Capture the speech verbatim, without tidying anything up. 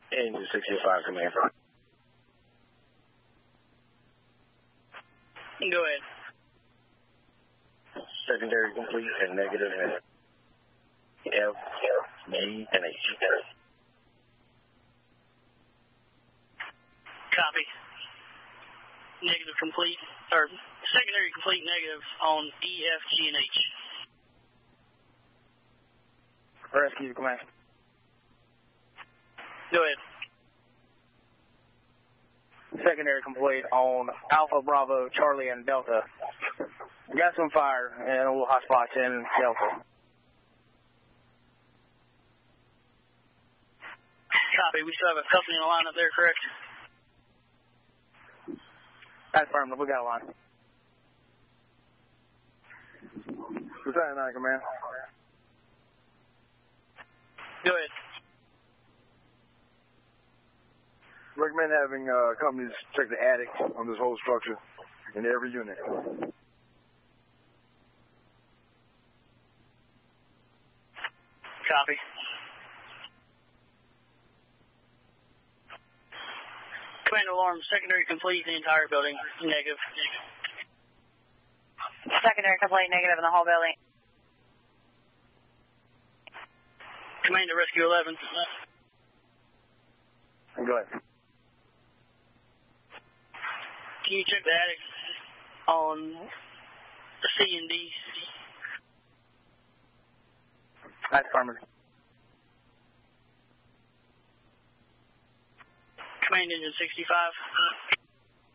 Engine sixty-five, command. Go ahead. Secondary complete and negative and F, G, and H. Copy. Negative complete, or secondary complete negative on E, F, G, and H. Rescue, command. Go ahead. Secondary complete on Alpha, Bravo, Charlie, and Delta. We got some fire and a little hot spots in Delta. Copy. We still have a company in the line up there, correct? That's affirmative. We got a line. Battalion nine, command. Go ahead. Recommend having uh, companies check the attic on this whole structure in every unit. Copy. Command alarm, secondary complete in the entire building, negative. Secondary complete, negative in the whole building. Command to rescue eleven. Go ahead. Can you check the attic on C and D? That's affirmative. Command engine sixty-five.